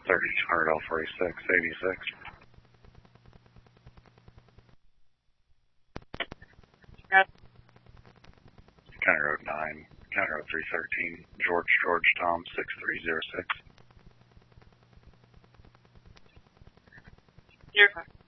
3200 L46, 86. County Road 9, County Road 313, George Tom 6306. You're fine.